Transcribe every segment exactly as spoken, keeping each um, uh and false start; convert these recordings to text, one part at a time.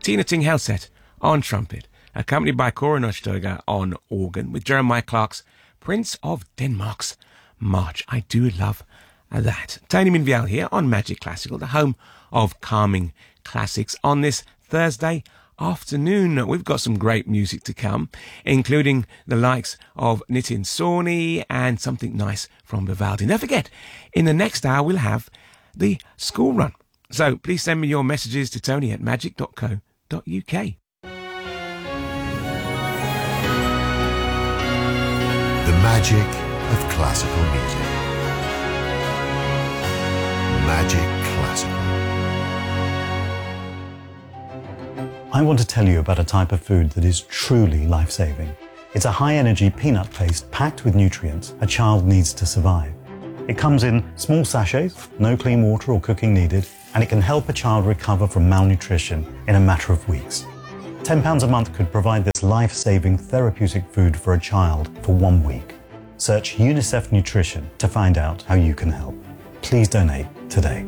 Tina Ting Helset on trumpet, accompanied by Cora Neustoger on organ, with Jeremiah Clark's Prince of Denmark's March. I do love that. Tony Minvial here on Magic Classical, the home of calming classics. On this Thursday afternoon, we've got some great music to come, including the likes of Nitin Sawhney and something nice from Vivaldi. Don't forget, in the next hour, we'll have the school run. So please send me your messages to tony at magic dot co dot uk. The magic of classical music. Magic Classical. I want to tell you about a type of food that is truly life-saving. It's a high-energy peanut paste packed with nutrients a child needs to survive. It comes in small sachets, no clean water or cooking needed, and it can help a child recover from malnutrition in a matter of weeks. ten pounds a month could provide this life-saving therapeutic food for a child for one week. Search UNICEF Nutrition to find out how you can help. Please donate today.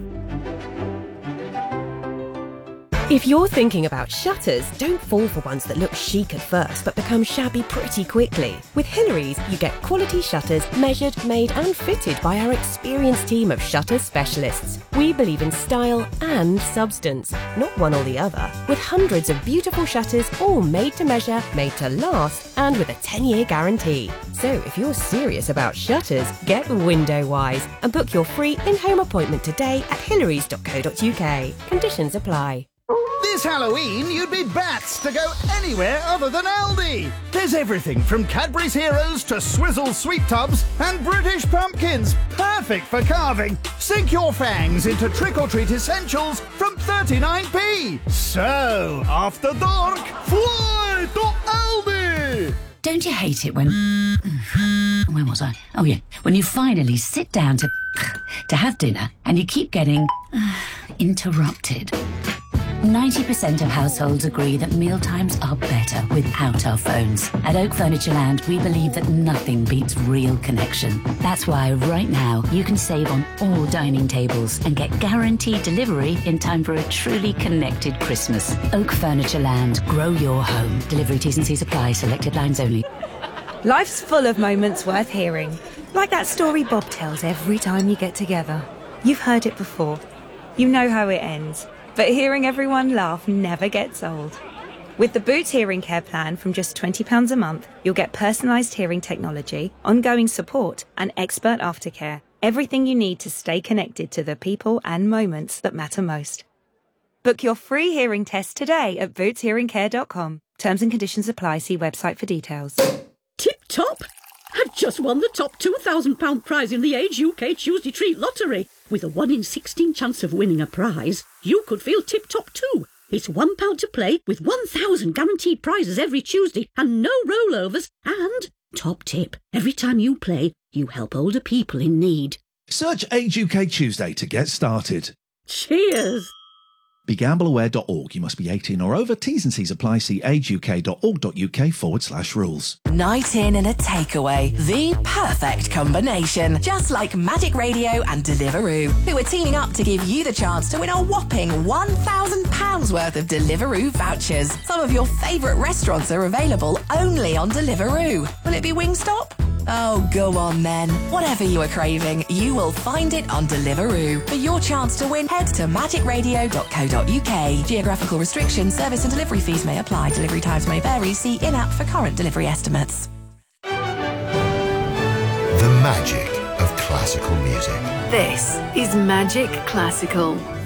If you're thinking about shutters, don't fall for ones that look chic at first but become shabby pretty quickly. With Hillary's, you get quality shutters measured, made and fitted by our experienced team of shutter specialists. We believe in style and substance, not one or the other. With hundreds of beautiful shutters, all made to measure, made to last, and with a ten-year guarantee. So if you're serious about shutters, get Window Wise and book your free in-home appointment today at hillarys dot co dot uk. Conditions apply. This Halloween, you'd be bats to go anywhere other than Aldi. There's everything from Cadbury's Heroes to Swizzle Sweet Tubs and British Pumpkins. Perfect for carving. Sink your fangs into trick-or-treat essentials from thirty-nine p. So, after dark, fly to Aldi! Don't you hate it when... Where was I? Oh, yeah. When you finally sit down to... to have dinner and you keep getting... interrupted. ninety percent of households agree that mealtimes are better without our phones. At Oak Furniture Land, we believe that nothing beats real connection. That's why right now you can save on all dining tables and get guaranteed delivery in time for a truly connected Christmas. Oak Furniture Land, grow your home. Delivery T's and C's apply, selected lines only. Life's full of moments worth hearing, like that story Bob tells every time you get together. You've heard it before. You know how it ends. But hearing everyone laugh never gets old. With the Boots Hearing Care plan from just twenty pounds a month, you'll get personalised hearing technology, ongoing support and expert aftercare. Everything you need to stay connected to the people and moments that matter most. Book your free hearing test today at boots hearing care dot com. Terms and conditions apply. See website for details. Tip Top have just won the top two thousand pounds prize in the Age U K Tuesday Treat Lottery. With a one in sixteen chance of winning a prize, you could feel tip-top too. It's one pound to play with one thousand guaranteed prizes every Tuesday and no rollovers. And, top tip, every time you play, you help older people in need. Search Age U K Tuesday to get started. Cheers! Be gamble aware dot org. You must be eighteen or over. T's and C's apply. See age u k dot org dot u k forward slash rules. Night in and a takeaway. The perfect combination. Just like Magic Radio and Deliveroo, who are teaming up to give you the chance to win a whopping one thousand pounds worth of Deliveroo vouchers. Some of your favourite restaurants are available only on Deliveroo. Will it be Wingstop? Oh, go on then. Whatever you are craving, you will find it on Deliveroo. For your chance to win, head to magic radio dot co dot uk. Geographical restrictions, service and delivery fees may apply. Delivery times may vary. See in-app for current delivery estimates. The magic of classical music. This is Magic Classical.